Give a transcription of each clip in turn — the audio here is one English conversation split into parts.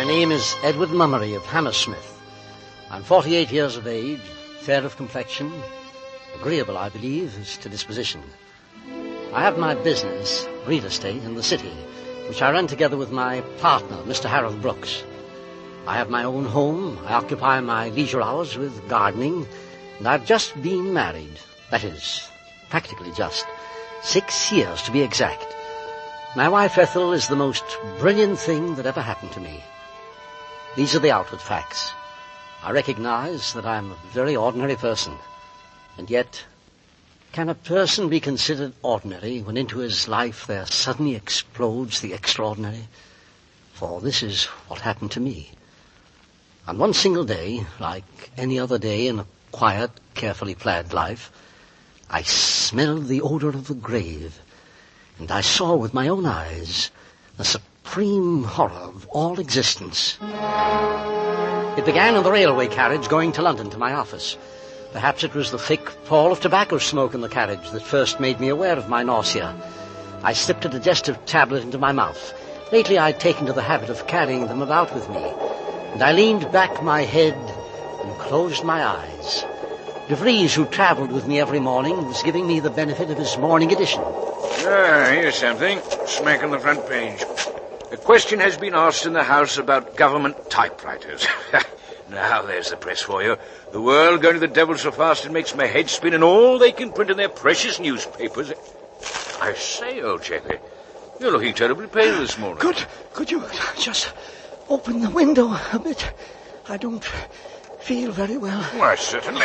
name is Edward Mummery of Hammersmith. I'm 48 years of age, fair of complexion, agreeable, I believe, as to disposition. I have my business, real estate, in the city, which I run together with my partner, Mr. Harold Brooks. I have my own home. I occupy my leisure hours with gardening, and I've just been married. That is, practically just. 6 years, to be exact. My wife, Ethel, is the most brilliant thing that ever happened to me. These are the outward facts. I recognize that I'm a very ordinary person. And yet, can a person be considered ordinary when into his life there suddenly explodes the extraordinary? For this is what happened to me. On one single day, like any other day in a quiet, carefully planned life, I smelled the odor of the grave, and I saw with my own eyes the supreme horror of all existence. It began in the railway carriage going to London to my office. Perhaps it was the thick pall of tobacco smoke in the carriage that first made me aware of my nausea. I slipped a digestive tablet into my mouth. Lately I'd taken to the habit of carrying them about with me, and I leaned back my head and closed my eyes. De Vries, who travelled with me every morning, was giving me the benefit of his morning edition. Here's something. Smack on the front page. A question has been asked in the House about government typewriters. Now there's the press for you. The world going to the devil so fast it makes my head spin, and all they can print in their precious newspapers. I say, old chappie, you're looking terribly pale this morning. Could you just open the window a bit? I don't feel very well. Why, certainly.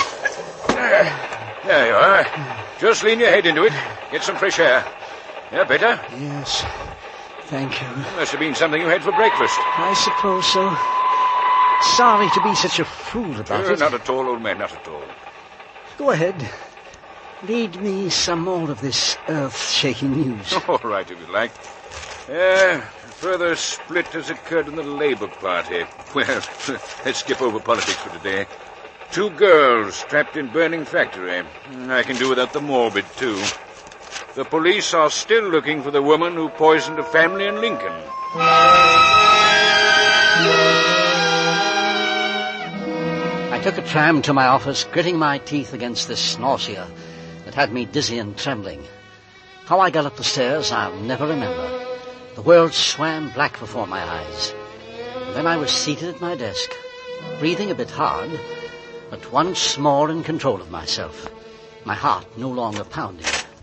There you are. Just lean your head into it. Get some fresh air. Yeah, better? Yes, thank you. It must have been something you had for breakfast. I suppose so. Sorry to be such a fool about it. Not at all, old man, not at all. Go ahead. Read me some more of this earth-shaking news. All right, if you like. A further split has occurred in the Labour Party. Well, let's skip over politics for today. 2 girls trapped in burning factory. I can do without the morbid, too. The police are still looking for the woman who poisoned a family in Lincoln. I took a tram to my office, gritting my teeth against this nausea that had me dizzy and trembling. How I got up the stairs, I'll never remember. The world swam black before my eyes. And then I was seated at my desk, breathing a bit hard, but once more in control of myself, my heart no longer pounding.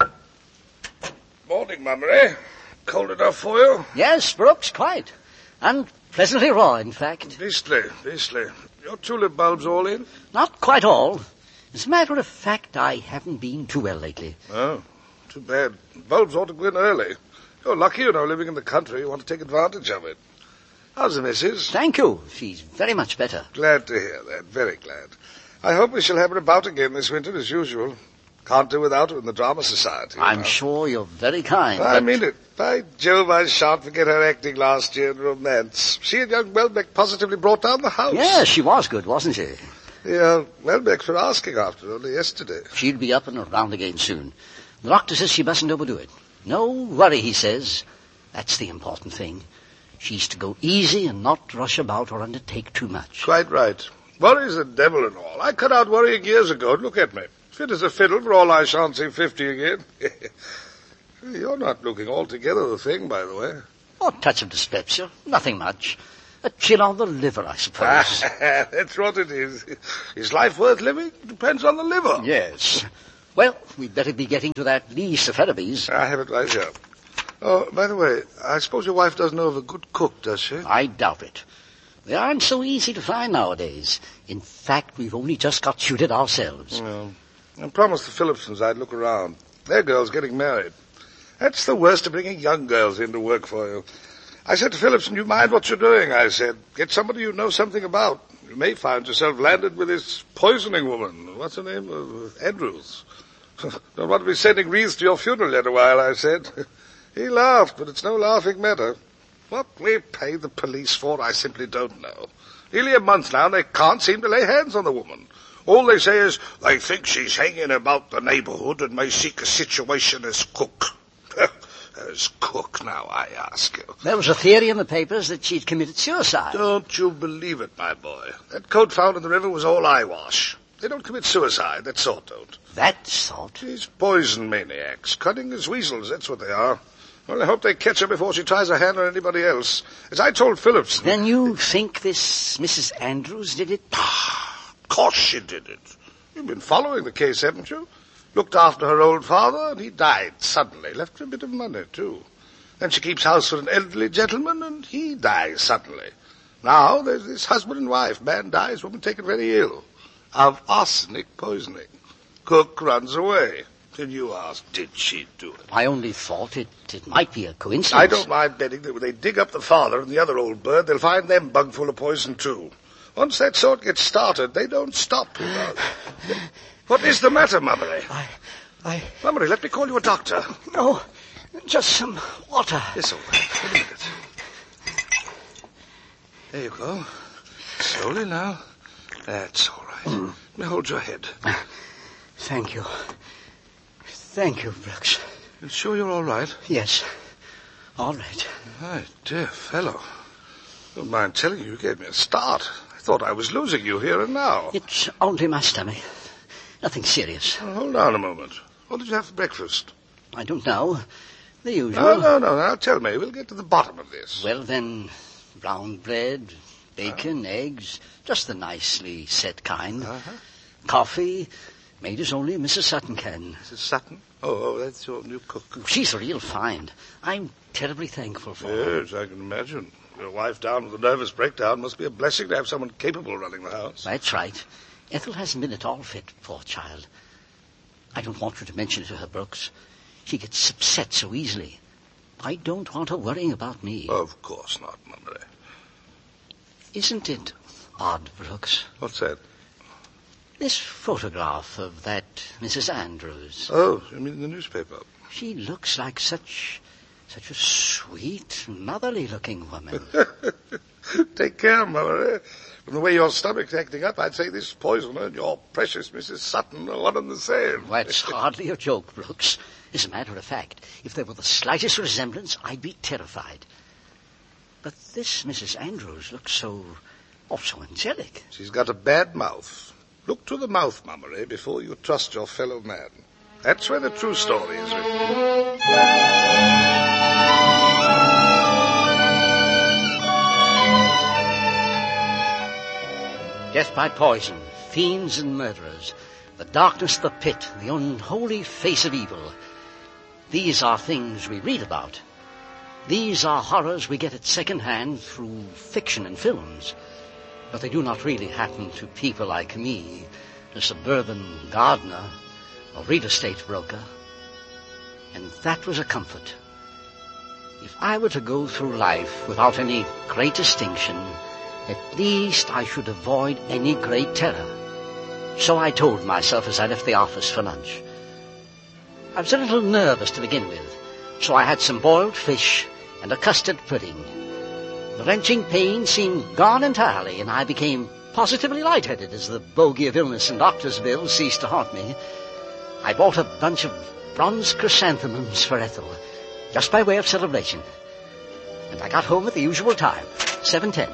Morning, Mummery. Cold enough for you? Yes, Brooks, quite. And pleasantly raw, in fact. Beastly. Your tulip bulbs all in? Not quite all. As a matter of fact, I haven't been too well lately. Oh, too bad. Bulbs ought to go in early. You're lucky, living in the country. You want to take advantage of it. How's the missus? Thank you. She's very much better. Glad to hear that. Very glad. I hope we shall have her about again this winter, as usual. Can't do without her in the Drama Society. I'm sure you're very kind. I mean it. By Jove, I shan't forget her acting last year in Romance. She and young Welbeck positively brought down the house. Yes, she was good, wasn't she? The Welbecks were asking after her only yesterday. She'll be up and around again soon. The doctor says she mustn't overdo it. No worry, he says. That's the important thing. She's to go easy and not rush about or undertake too much. Quite right. Worry's the devil and all. I cut out worrying years ago. Look at me. Fit as a fiddle for all I shan't see 50 again. You're not looking altogether the thing, by the way. Oh, a touch of dyspepsia. Nothing much. A chill on the liver, I suppose. That's what it is. Is life worth living? Depends on the liver. Yes. Well, we'd better be getting to that Lee Cephalopods. I have it right here. Oh, by the way, I suppose your wife does know of a good cook, does she? I doubt it. They aren't so easy to find nowadays. In fact, we've only just got tutored ourselves. Well, I promised the Phillipsons I'd look around. Their girl's getting married. That's the worst of bringing young girls in to work for you. I said to Phillipson, you mind what you're doing, I said. Get somebody you know something about. You may find yourself landed with this poisoning woman. What's her name? Andrews. Don't want to be sending wreaths to your funeral yet a while, I said. He laughed, but it's no laughing matter. What we pay the police for, I simply don't know. Nearly a month now, and they can't seem to lay hands on the woman. All they say is, they think she's hanging about the neighbourhood and may seek a situation as cook. As cook, now, I ask you. There was a theory in the papers that she'd committed suicide. Don't you believe it, my boy. That coat found in the river was all eyewash. They don't commit suicide, that sort don't. That sort? These poison maniacs, cunning as weasels, that's what they are. Well, I hope they catch her before she tries her hand on anybody else. As I told Phillips... Then you think this Mrs. Andrews did it? Of course she did it. You've been following the case, haven't you? Looked after her old father, and he died suddenly. Left her a bit of money, too. Then she keeps house for an elderly gentleman, and he dies suddenly. Now there's this husband and wife. Man dies, woman taken very ill. Of arsenic poisoning. Cook runs away. Then you ask, did she do it? I only thought it might be a coincidence. I don't mind betting that when they dig up the father and the other old bird, they'll find them bung full of poison, too. Once that sort gets started, they don't stop, you know. What is the matter, Mummery? Mummery, let me call you a doctor. No, just some water. Yes, all right. Wait a minute. There you go. Slowly now. That's all right. Let me hold your head. Thank you. Thank you, Brooks. You sure you're all right? Yes. All right. My dear fellow. Don't mind telling you gave me a start. I thought I was losing you here and now. It's only my stomach. Nothing serious. Well, hold on a moment. What did you have for breakfast? I don't know. The usual. No. Now tell me. We'll get to the bottom of this. Well, then, brown bread, bacon, eggs, just the nicely set kind. Uh-huh. Coffee, made as only Mrs. Sutton can. Mrs. Sutton? Oh, that's your new cook. She's a real find. I'm terribly thankful for her. Yes, I can imagine. Your wife down with a nervous breakdown must be a blessing to have someone capable running the house. That's right. Ethel hasn't been at all fit, poor child. I don't want her to mention it to her, Brooks. She gets upset so easily. I don't want her worrying about me. Of course not, Mummery. Isn't it odd, Brooks? What's that? This photograph of that Mrs. Andrews. Oh, you mean in the newspaper? She looks like such a sweet, motherly-looking woman. Take care, Mummery. From the way your stomach's acting up, I'd say this poisoner and your precious Mrs. Sutton are one and the same. That's hardly a joke, Brooks. As a matter of fact, if there were the slightest resemblance, I'd be terrified. But this Mrs. Andrews looks so angelic. She's got a bad mouth. Look to the mouth, Mummery, before you trust your fellow man. That's where the true story is written. Death by poison, fiends and murderers, the darkness of the pit, the unholy face of evil. These are things we read about. These are horrors we get at second hand through fiction and films. But they do not really happen to people like me, a suburban gardener or real estate broker. And that was a comfort. If I were to go through life without any great distinction, at least I should avoid any great terror. So I told myself as I left the office for lunch. I was a little nervous to begin with, so I had some boiled fish and a custard pudding. The wrenching pain seemed gone entirely, and I became positively lightheaded as the bogey of illness and doctor's bills ceased to haunt me. I bought a bunch of bronze chrysanthemums for Ethel, just by way of celebration. And I got home at the usual time, 7:10.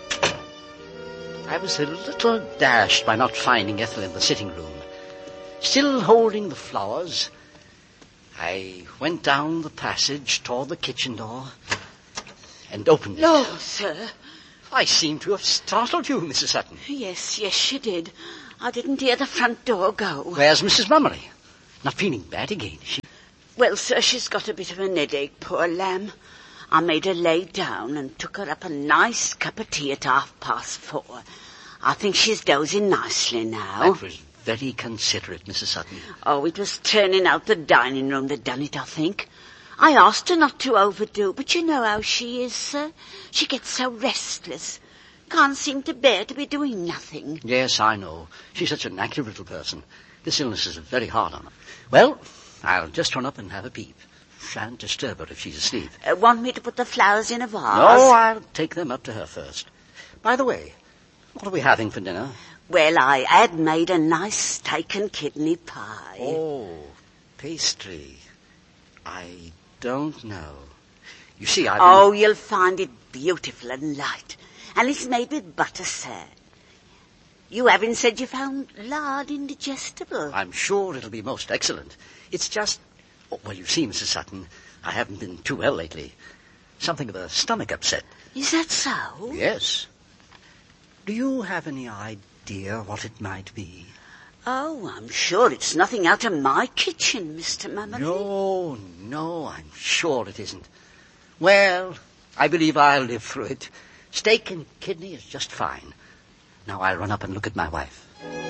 I was a little dashed by not finding Ethel in the sitting room. Still holding the flowers, I went down the passage toward the kitchen door and opened it. No, sir. I seem to have startled you, Mrs. Sutton. Yes, you did. I didn't hear the front door go. Where's Mrs. Mummery? Not feeling bad again, is she? Well, sir, she's got a bit of an headache, poor lamb. I made her lay down and took her up a nice cup of tea at 4:30. I think she's dozing nicely now. That was very considerate, Mrs. Sutton. Oh, it was turning out the dining room that done it, I think. I asked her not to overdo, but you know how she is, sir. She gets so restless. Can't seem to bear to be doing nothing. Yes, I know. She's such an active little person. This illness is very hard on her. Well, I'll just run up and have a peep. Shan't disturb her if she's asleep. Want me to put the flowers in a vase? No, I'll take them up to her first. By the way, what are we having for dinner? Well, I had made a nice steak and kidney pie. Oh, pastry. I don't know. You see, Oh, you'll find it beautiful and light. And it's made with butter, sir. You haven't said you found lard indigestible. I'm sure it'll be most excellent. It's just... Oh, well, you see, Mrs. Sutton, I haven't been too well lately. Something of a stomach upset. Is that so? Yes. Do you have any idea what it might be? Oh, I'm sure it's nothing out of my kitchen, Mr. Mummery. No, I'm sure it isn't. Well, I believe I'll live through it. Steak and kidney is just fine. Now I'll run up and look at my wife.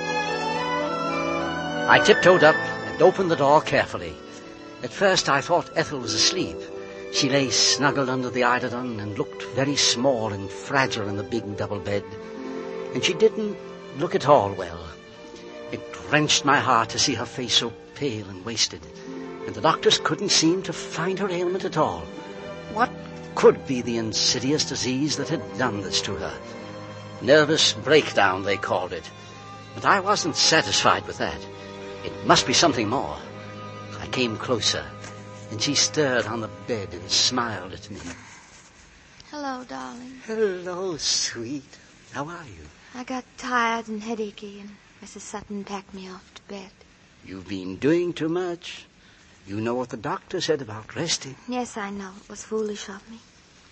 I tiptoed up and opened the door carefully. At first I thought Ethel was asleep. She lay snuggled under the eiderdown and looked very small and fragile in the big double bed. And she didn't look at all well. It wrenched my heart to see her face so pale and wasted. And the doctors couldn't seem to find her ailment at all. What could be the insidious disease that had done this to her? Nervous breakdown, they called it. But I wasn't satisfied with that. It must be something more. I came closer, and she stirred on the bed and smiled at me. Hello, darling. Hello, sweet. How are you? I got tired and headachy, and Mrs. Sutton packed me off to bed. You've been doing too much. You know what the doctor said about resting. Yes, I know. It was foolish of me.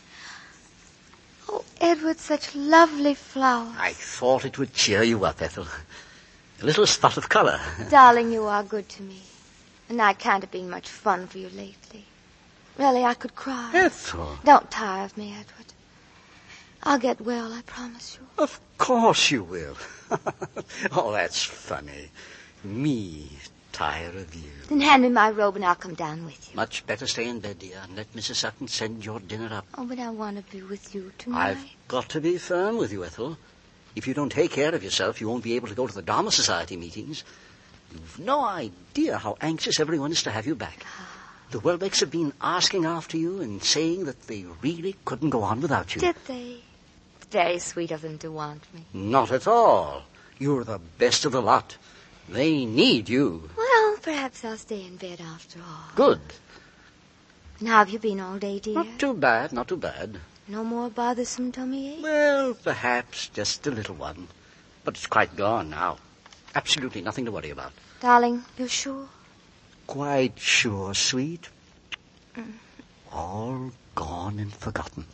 Oh, Edward, such lovely flowers. I thought it would cheer you up, Ethel. A little spot of colour. Darling, you are good to me. And I can't have been much fun for you lately. Really, I could cry. Ethel. Don't tire of me, Edward. I'll get well, I promise you. Of course you will. Oh, that's funny. Me tire of you. Then hand me my robe and I'll come down with you. Much better stay in bed, dear, and let Mrs. Sutton send your dinner up. Oh, but I want to be with you tonight. I've got to be firm with you, Ethel. If you don't take care of yourself, you won't be able to go to the Dharma Society meetings. You've no idea how anxious everyone is to have you back. The Welbecks have been asking after you and saying that they really couldn't go on without you. Did they? Very sweet of them to want me. Not at all. You're the best of the lot. They need you. Well, perhaps I'll stay in bed after all. Good. And how have you been all day, dear? Not too bad, not too bad. No more bothersome tummy ache? Well, perhaps just a little one. But it's quite gone now. Absolutely nothing to worry about. Darling, you're sure? Quite sure, sweet. All gone and forgotten.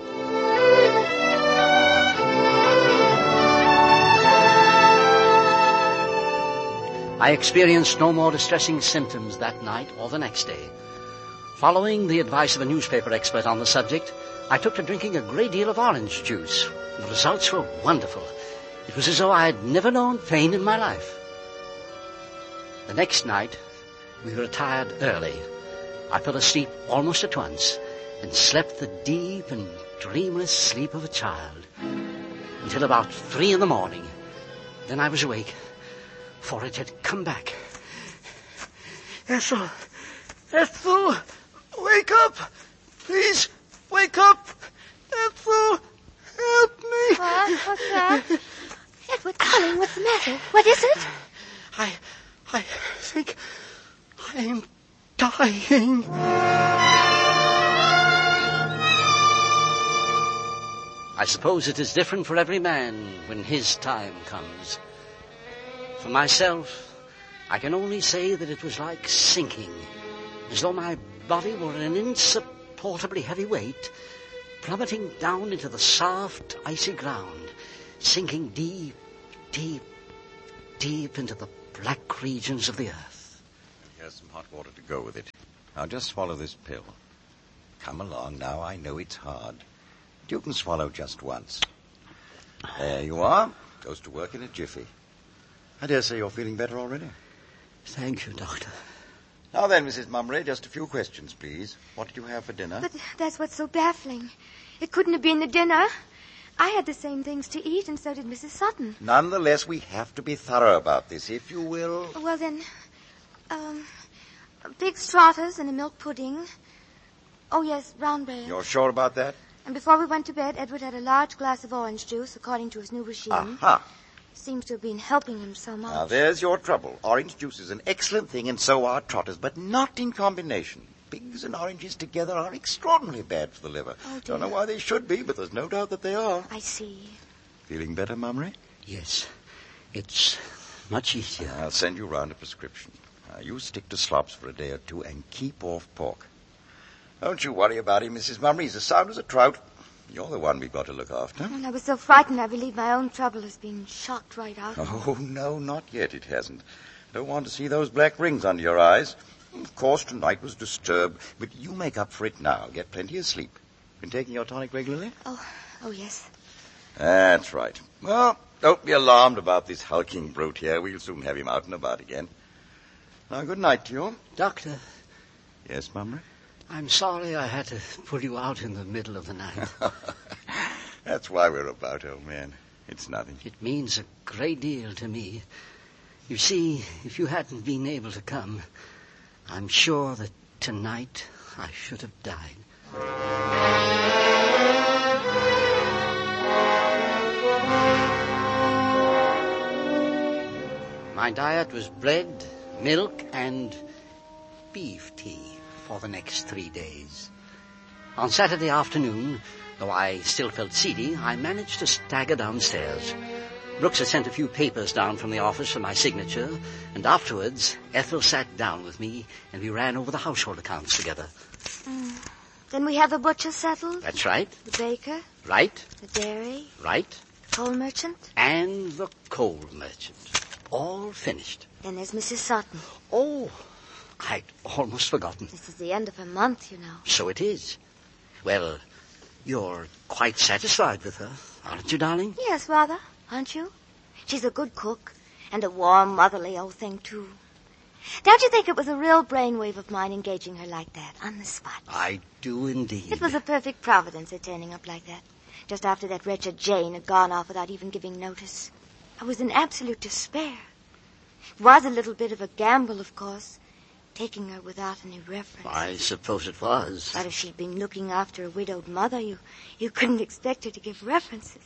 I experienced no more distressing symptoms that night or the next day. Following the advice of a newspaper expert on the subject, I took to drinking a great deal of orange juice. The results were wonderful. It was as though I had never known pain in my life. The next night, we retired early. I fell asleep almost at once and slept the deep and dreamless sleep of a child until about 3 a.m. Then I was awake, for it had come back. Ethel! Ethel! Wake up! Please, wake up! Ethel! Help me! What? What's that? Edward, darling, what's the matter? What is it? I think I'm dying. I suppose it is different for every man when his time comes. For myself, I can only say that it was like sinking, as though my body were an insupportably heavy weight, plummeting down into the soft, icy ground, sinking deep, deep, deep into the black regions of the earth. Here's some hot water to go with it. Now just swallow this pill. Come along now, I know it's hard. But you can swallow just once. There you are. Goes to work in a jiffy. I dare say you're feeling better already. Thank you, Doctor. Now then, Mrs. Mummery, just a few questions, please. What did you have for dinner? But that's what's so baffling. It couldn't have been the dinner. I had the same things to eat, and so did Mrs. Sutton. Nonetheless, we have to be thorough about this, if you will. Well, then, big stratas and a milk pudding. Oh, yes, brown bread. You're sure about that? And before we went to bed, Edward had a large glass of orange juice, according to his new regime. Aha. Seems to have been helping him so much. Now, there's your trouble. Orange juice is an excellent thing, and so are trotters, but not in combination. Figs and oranges together are extraordinarily bad for the liver. Oh, Don't know dear. why they should be, but there's no doubt that they are. I see. Feeling better, Mummery? Yes, it's much easier. I'll send you round a prescription. You stick to slops for a day or two and keep off pork. Don't you worry about him, Mrs. Mummery. He's as sound as a trout. You're the one we've got to look after. And I was so frightened I believe my own trouble has been shocked right out. Oh, no, not yet. It hasn't. Don't want to see those black rings under your eyes. Of course, tonight was disturbed, but you make up for it now. Get plenty of sleep. Been taking your tonic regularly? Oh, yes. That's right. Well, don't be alarmed about this hulking brute here. We'll soon have him out and about again. Now, good night to you. Doctor, Yes, Mummery? I'm sorry I had to pull you out in the middle of the night. That's why we're about, old man. It's nothing. It means a great deal to me. You see, if you hadn't been able to come, I'm sure that tonight I should have died. My diet was bread, milk, and beef tea for the next 3 days. On Saturday afternoon, though I still felt seedy, I managed to stagger downstairs. Brooks had sent a few papers down from the office for my signature, and afterwards Ethel sat down with me and we ran over the household accounts together. Then we have the butcher settled, That's right. the baker, Right. the dairy, Right. coal merchant. And the coal merchant. All finished. Then there's Mrs. Sutton. Oh, I'd almost forgotten. This is the end of her month, you know. So it is. Well, you're quite satisfied with her, aren't you, darling? Yes, rather, aren't you? She's a good cook, and a warm, motherly old thing, too. Don't you think it was a real brainwave of mine engaging her like that, on the spot? I do indeed. It was a perfect providence, her turning up like that, just after that wretched Jane had gone off without even giving notice. I was in absolute despair. It was a little bit of a gamble, of course, taking her without any reference. I suppose it was. But if she'd been looking after a widowed mother, you couldn't expect her to give references.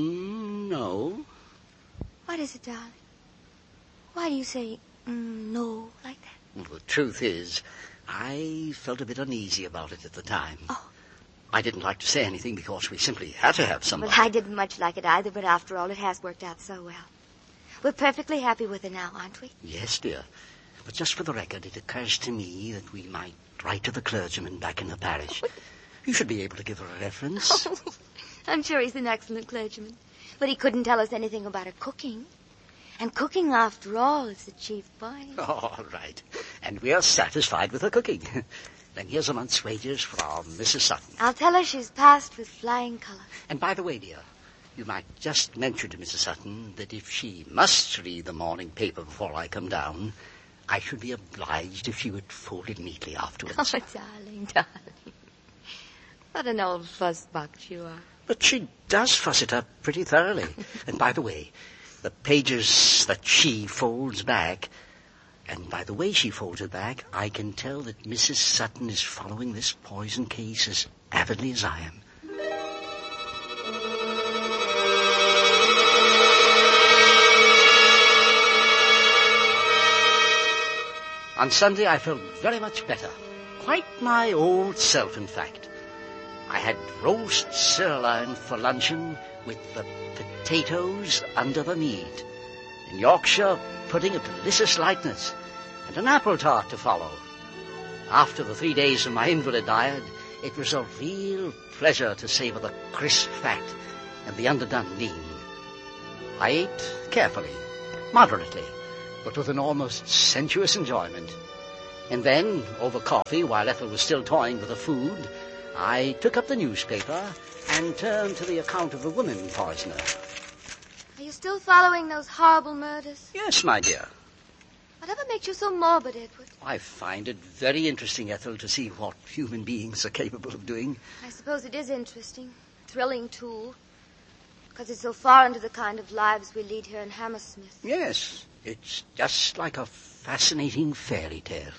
No. What is it, darling? Why do you say, no, like that? Well, the truth is, I felt a bit uneasy about it at the time. Oh. I didn't like to say anything because we simply had to have somebody. Well, I didn't much like it either, but after all, it has worked out so well. We're perfectly happy with her now, aren't we? Yes, dear. But just for the record, it occurs to me that we might write to the clergyman back in the parish. You should be able to give her a reference. I'm sure he's an excellent clergyman. But he couldn't tell us anything about her cooking. And cooking, after all, is the chief point. All right. And we are satisfied with her cooking. Then here's a month's wages from Mrs. Sutton. I'll tell her she's passed with flying colours. And by the way, dear, you might just mention to Mrs. Sutton that if she must read the morning paper before I come down, I should be obliged if she would fold it neatly afterwards. Oh, darling, darling. What an old fussbox you are. But she does fuss it up pretty thoroughly. And by the way, the pages that she folds back, and by the way she folds it back, I can tell that Mrs. Sutton is following this poison case as avidly as I am. On Sunday, I felt very much better. Quite my old self, in fact. I had roast sirloin for luncheon with the potatoes under the meat. In Yorkshire, pudding of delicious lightness, and an apple tart to follow. After the 3 days of my invalid diet, it was a real pleasure to savor the crisp fat and the underdone lean. I ate carefully, moderately, but with an almost sensuous enjoyment. And then, over coffee, while Ethel was still toying with the food, I took up the newspaper and turned to the account of the woman poisoner. Are you still following those horrible murders? Yes, my dear. Whatever makes you so morbid, Edward? I find it very interesting, Ethel, to see what human beings are capable of doing. I suppose it is interesting. Thrilling, too. Because it's so far into the kind of lives we lead here in Hammersmith. Yes, it's just like a fascinating fairy tale.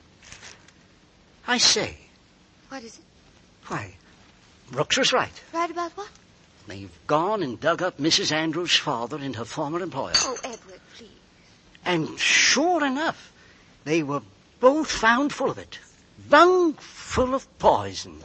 I say, What is it? why, Brooks was right. Right about what? They've gone and dug up Mrs. Andrews' father and her former employer. Oh, Edward, please. And sure enough, they were both found full of it. Bung full of poison.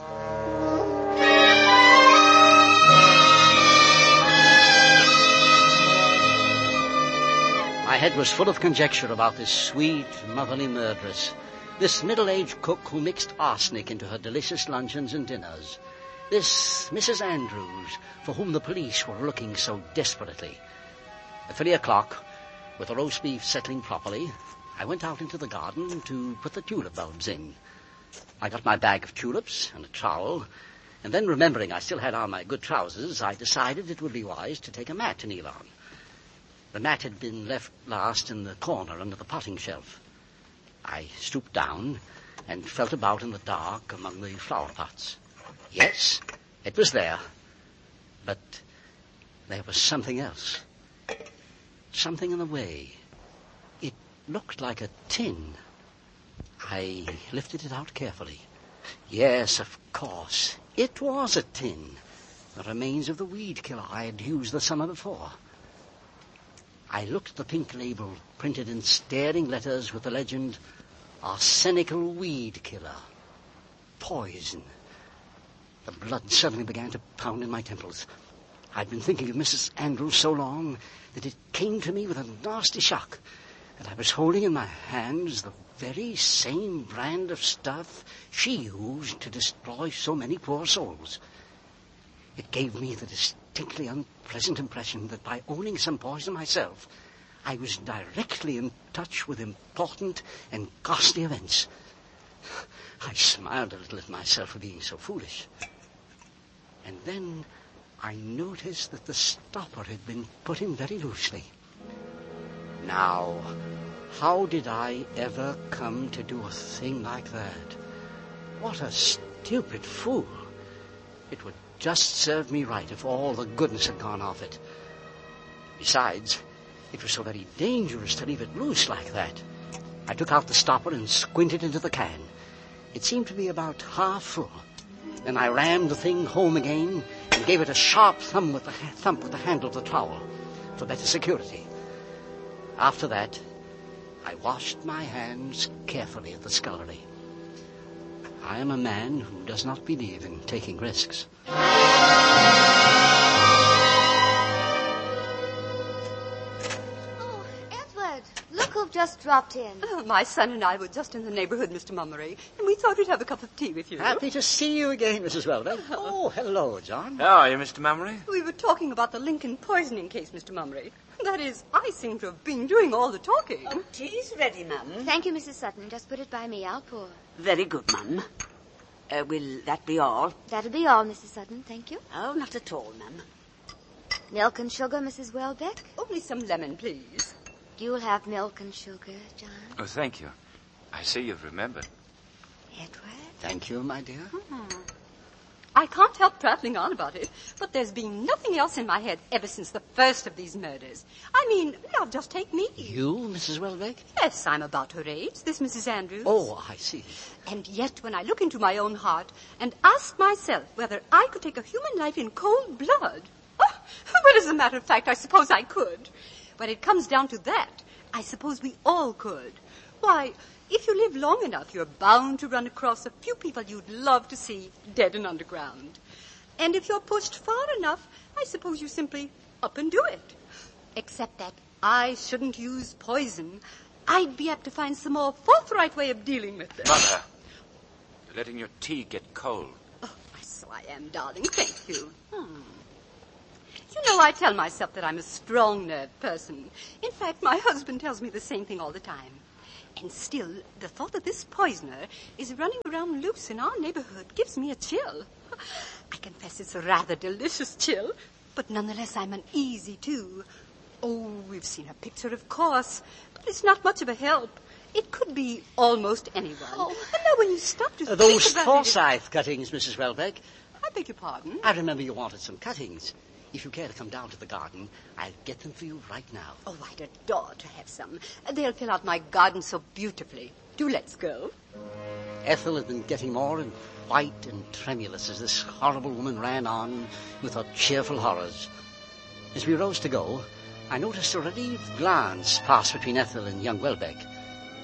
My head was full of conjecture about this sweet, motherly murderess, this middle-aged cook who mixed arsenic into her delicious luncheons and dinners, this Mrs. Andrews, for whom the police were looking so desperately. At 3 o'clock, with the roast beef settling properly, I went out into the garden to put the tulip bulbs in. I got my bag of tulips and a trowel, and then remembering I still had on my good trousers, I decided it would be wise to take a mat to kneel on. The mat had been left last in the corner under the potting shelf. I stooped down and felt about in the dark among the flower pots. Yes, it was there, but there was something else. Something in the way. It looked like a tin. I lifted it out carefully. Yes, of course, it was a tin. The remains of the weed killer I had used the summer before. I looked at the pink label printed in staring letters with the legend, Arsenical Weed Killer. Poison. The blood suddenly began to pound in my temples. I'd been thinking of Mrs. Andrews so long that it came to me with a nasty shock that I was holding in my hands the very same brand of stuff she used to destroy so many poor souls. It gave me the distinctly unpleasant impression that by owning some poison myself, I was directly in touch with important and ghastly events. I smiled a little at myself for being so foolish. And then I noticed that the stopper had been put in very loosely. Now, how did I ever come to do a thing like that? What a stupid fool. It would just serve me right if all the goodness had gone off it. Besides, it was so very dangerous to leave it loose like that. I took out the stopper and squinted into the can. It seemed to be about half full. Then I rammed the thing home again and gave it a sharp thump with the handle of the trowel for better security. After that, I washed my hands carefully at the scullery. I am a man who does not believe in taking risks. Oh, Edward, look who've just dropped in. Oh, my son and I were just in the neighborhood, Mr. Mummery, and we thought we'd have a cup of tea with you. Happy to see you again, Mrs. Welbeck. Oh, hello, John. How are you, Mr. Mummery? We were talking about the Lincoln poisoning case, Mr. Mummery. That is, I seem to have been doing all the talking. Oh, tea's ready, ma'am. Thank you, Mrs. Sutton. Just put it by me. I'll pour. Very good, ma'am. Will that be all? That'll be all, Mrs. Sutton. Thank you. Oh, not at all, ma'am. Milk and sugar, Mrs. Welbeck? Only some lemon, please. You'll have milk and sugar, John. Oh, thank you. I see you've remembered. Edward? Thank you, my dear. I can't help prattling on about it, but there's been nothing else in my head ever since the first of these murders. I mean, now just take me. You, Mrs. Welbeck? Yes, I'm about her age, this Mrs. Andrews. Oh, I see. And yet, when I look into my own heart and ask myself whether I could take a human life in cold blood, well, as a matter of fact, I suppose I could. When it comes down to that, I suppose we all could. Why, if you live long enough, you're bound to run across a few people you'd love to see dead and underground. And if you're pushed far enough, I suppose you simply up and do it. Except that I shouldn't use poison. I'd be apt to find some more forthright way of dealing with it. Mother, you're letting your tea get cold. Oh, so I am, darling. Thank you. You know, I tell myself that I'm a strong-nerved person. In fact, my husband tells me the same thing all the time. And still, the thought that this poisoner is running around loose in our neighborhood gives me a chill. I confess it's a rather delicious chill, but nonetheless I'm uneasy, too. Oh, we've seen her picture, of course, but it's not much of a help. It could be almost anyone. Oh. And now when you stop to Those think about Forsyth cuttings, Mrs. Welbeck. I beg your pardon? I remember you wanted some cuttings. If you care to come down to the garden, I'll get them for you right now. Oh, I'd adore to have some. They'll fill out my garden so beautifully. Do let's go. Ethel had been getting more and white and tremulous as this horrible woman ran on with her cheerful horrors. As we rose to go, I noticed a relieved glance pass between Ethel and young Welbeck.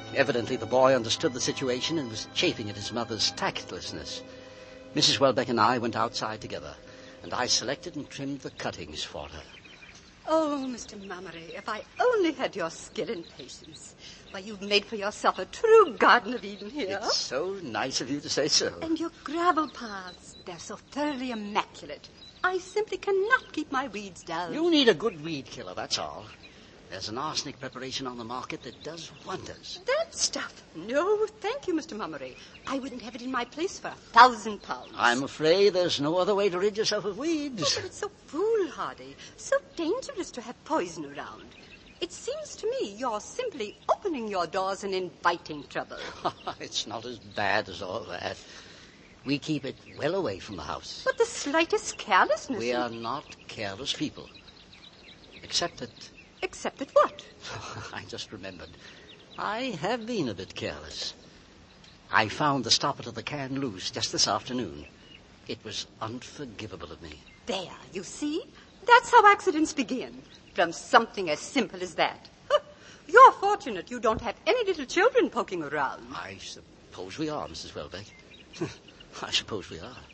Evidently the boy understood the situation and was chafing at his mother's tactlessness. Mrs. Welbeck and I went outside together, and I selected and trimmed the cuttings for her. Oh, Mr. Mummery, if I only had your skill and patience. Why, you've made for yourself a true Garden of Eden here. It's so nice of you to say so. And your gravel paths, they're so thoroughly immaculate. I simply cannot keep my weeds down. You need a good weed killer, that's all. There's an arsenic preparation on the market that does wonders. That stuff? No, thank you, Mr. Mummery. I wouldn't have it in my place for £1,000. I'm afraid there's no other way to rid yourself of Oh, weeds. but it's so foolhardy, so dangerous to have poison around. It seems to me you're simply opening your doors and inviting trouble. It's not as bad as all that. We keep it well away from the house. But the slightest carelessness... We are not careless people. Except that... Except at what? I just remembered. I have been a bit careless. I found the stopper to the can loose just this afternoon. It was unforgivable of me. There, you see? That's how accidents begin. From something as simple as that. You're fortunate you don't have any little children poking around. I suppose we are, Mrs. Welbeck. I suppose we are.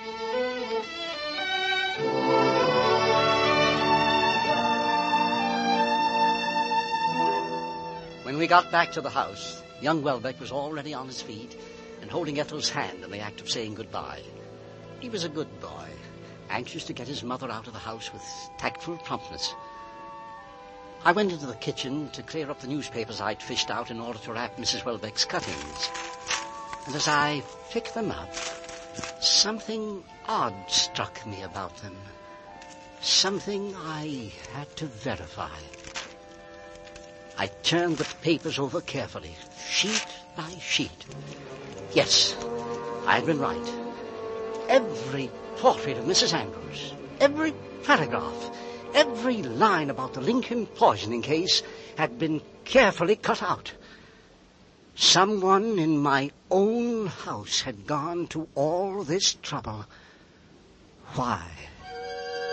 When we got back to the house, young Welbeck was already on his feet and holding Ethel's hand in the act of saying goodbye. He was a good boy, anxious to get his mother out of the house with tactful promptness. I went into the kitchen to clear up the newspapers I'd fished out in order to wrap Mrs. Welbeck's cuttings. And as I picked them up, something odd struck me about them. Something I had to verify. I turned the papers over carefully, sheet by sheet. Yes, I'd been right. Every portrait of Mrs. Andrews, every paragraph, every line about the Lincoln poisoning case had been carefully cut out. Someone in my own house had gone to all this trouble. Why?